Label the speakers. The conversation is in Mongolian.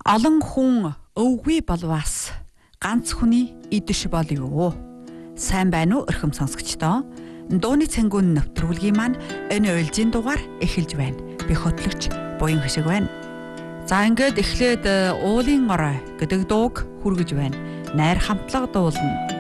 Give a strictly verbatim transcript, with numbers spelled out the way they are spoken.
Speaker 1: Олон хүн өвгүй болвас ганц хүний идэж бол юу? Сайн байна уу өрхөм сонсогчдоо? Дууны цэнгүүн нэвтрүүлгийн маань энэ уйлжийн дугаар эхэлж байна. Би хөтлөгч Буян Хашиг байна. За ингээд эхлээд уулын орой гэдэг дууг хүргэж байна. Найр хамтлага дуулна.